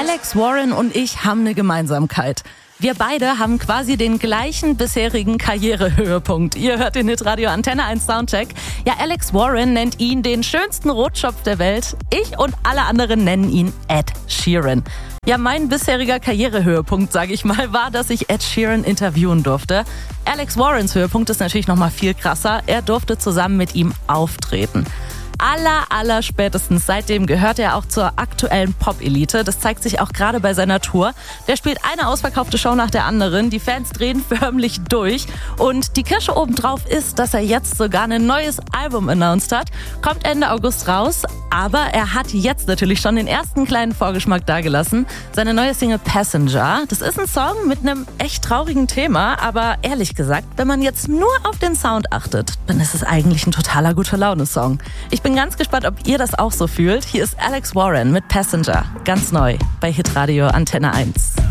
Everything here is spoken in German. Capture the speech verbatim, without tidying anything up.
Alex Warren und ich haben eine Gemeinsamkeit. Wir beide haben quasi den gleichen bisherigen Karrierehöhepunkt. Ihr hört den Hitradio Antenne eins Soundcheck. Ja, Alex Warren nennt ihn den schönsten Rotschopf der Welt. Ich und alle anderen nennen ihn Ed Sheeran. Ja, mein bisheriger Karrierehöhepunkt, sage ich mal, war, dass ich Ed Sheeran interviewen durfte. Alex Warrens Höhepunkt ist natürlich noch mal viel krasser. Er durfte zusammen mit ihm auftreten. Aller, aller spätestens seitdem gehört er auch zur aktuellen Pop-Elite. Das zeigt sich auch gerade bei seiner Tour. Der spielt eine ausverkaufte Show nach der anderen. Die Fans drehen förmlich durch. Und die Kirsche obendrauf ist, dass er jetzt sogar ein neues Album announced hat. Kommt Ende August raus. Aber er hat jetzt natürlich schon den ersten kleinen Vorgeschmack dagelassen. Seine neue Single Passenger. Das ist ein Song mit einem echt traurigen Thema. Aber ehrlich gesagt, wenn man jetzt nur auf den Sound achtet, dann ist es eigentlich ein totaler Gute-Laune-Song. Ich bin ganz gespannt, ob ihr das auch so fühlt. Hier ist Alex Warren mit Passenger. Ganz neu bei Hitradio Antenne eins.